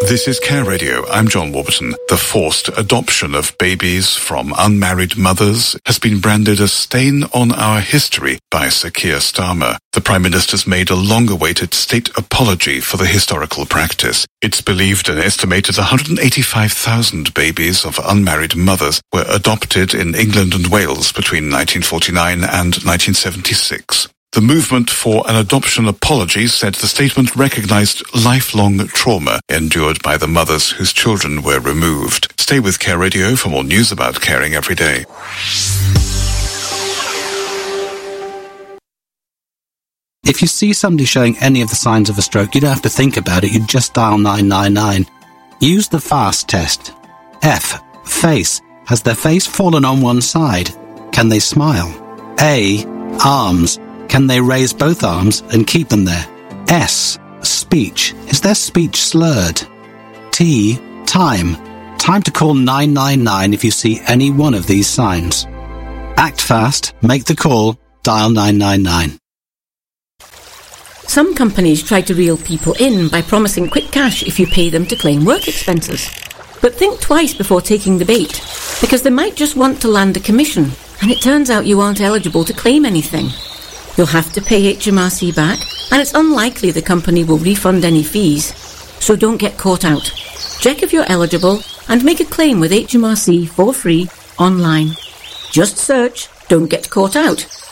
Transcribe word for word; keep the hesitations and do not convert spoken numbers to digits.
This is Care Radio. I'm John Warburton. The forced adoption of babies from unmarried mothers has been branded a stain on our history by Sir Keir Starmer. The Prime Minister's made a long-awaited state apology for the historical practice. It's believed an estimated one hundred eighty-five thousand babies of unmarried mothers were adopted in England and Wales between nineteen forty-nine and nineteen seventy-six. The movement for an adoption apology said the statement recognised lifelong trauma endured by the mothers whose children were removed. Stay with Care Radio for more news about caring every day. If you see somebody showing any of the signs of a stroke, you don't have to think about it, you just dial nine nine nine. Use the FAST test. F. Face. Has their face fallen on one side? Can they smile? A. Arms. Can they raise both arms and keep them there? S. Speech. Is their speech slurred? T. Time. Time to call nine nine nine if you see any one of these signs. Act fast, make the call, dial nine nine nine. Some companies try to reel people in by promising quick cash if you pay them to claim work expenses. But think twice before taking the bait, because they might just want to land a commission, and it turns out you aren't eligible to claim anything. You'll have to pay H M R C back, and it's unlikely the company will refund any fees. So don't get caught out. Check if you're eligible and make a claim with H M R C for free online. Just search "Don't Get Caught Out"